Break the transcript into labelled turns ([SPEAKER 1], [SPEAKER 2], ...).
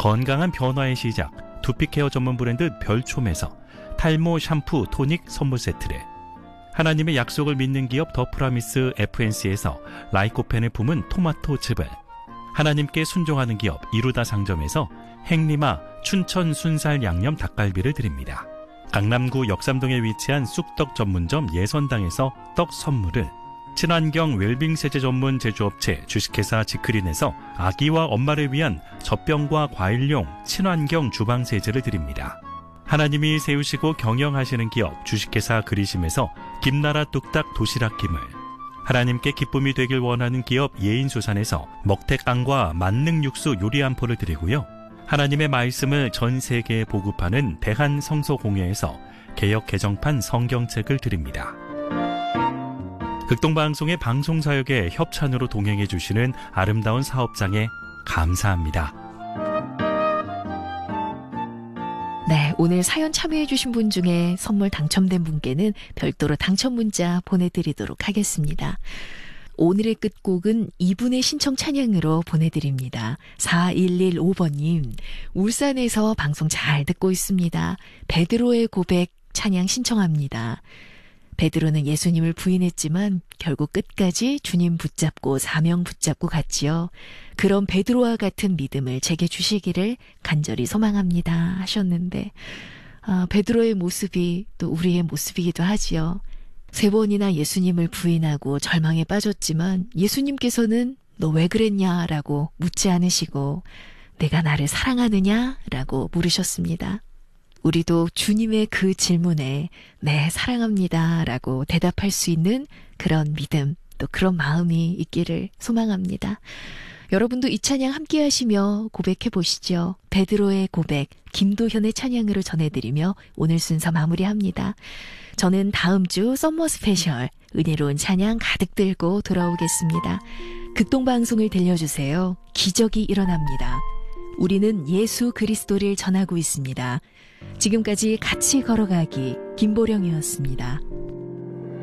[SPEAKER 1] 건강한 변화의 시작 두피케어 전문 브랜드 별촘에서 탈모 샴푸 토닉 선물 세트를, 하나님의 약속을 믿는 기업 더 프라미스 FNC에서 라이코펜을 품은 토마토 즙을, 하나님께 순종하는 기업 이루다 상점에서 행리마 춘천 순살 양념 닭갈비를 드립니다. 강남구 역삼동에 위치한 쑥떡 전문점 예선당에서 떡 선물을, 친환경 웰빙 세제 전문 제조업체 주식회사 지크린에서 아기와 엄마를 위한 젖병과 과일용 친환경 주방 세제를 드립니다. 하나님이 세우시고 경영하시는 기업 주식회사 그리심에서 김나라 뚝딱 도시락 김을, 하나님께 기쁨이 되길 원하는 기업 예인수산에서 먹태깡과 만능 육수 요리 한 포를 드리고요. 하나님의 말씀을 전 세계에 보급하는 대한성서공회에서 개역 개정판 성경책을 드립니다. 극동방송의 방송사역에 협찬으로 동행해 주시는 아름다운 사업장에 감사합니다.
[SPEAKER 2] 네, 오늘 사연 참여해 주신 분 중에 선물 당첨된 분께는 별도로 당첨 문자 보내드리도록 하겠습니다. 오늘의 끝곡은 이분의 신청 찬양으로 보내드립니다. 4115번님, 울산에서 방송 잘 듣고 있습니다. 베드로의 고백 찬양 신청합니다. 베드로는 예수님을 부인했지만 결국 끝까지 주님 붙잡고 사명 붙잡고 갔지요. 그런 베드로와 같은 믿음을 제게 주시기를 간절히 소망합니다 하셨는데, 베드로의 모습이 또 우리의 모습이기도 하지요. 3번이나 예수님을 부인하고 절망에 빠졌지만 예수님께서는 너 왜 그랬냐라고 묻지 않으시고 내가 나를 사랑하느냐라고 물으셨습니다. 우리도 주님의 그 질문에 네, 사랑합니다 라고 대답할 수 있는 그런 믿음, 또 그런 마음이 있기를 소망합니다. 여러분도 이 찬양 함께 하시며 고백해 보시죠. 베드로의 고백, 김도현의 찬양으로 전해드리며 오늘 순서 마무리합니다. 저는 다음 주 썸머 스페셜 은혜로운 찬양 가득 들고 돌아오겠습니다. 극동방송을 들려주세요. 기적이 일어납니다. 우리는 예수 그리스도를 전하고 있습니다. 지금까지 같이 걸어가기 김보령이었습니다.